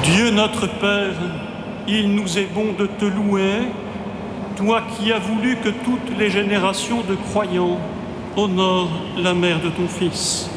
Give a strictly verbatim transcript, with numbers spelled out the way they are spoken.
Dieu notre Père, il nous est bon de te louer, toi qui as voulu que toutes les générations de croyants honorent la mère de ton Fils.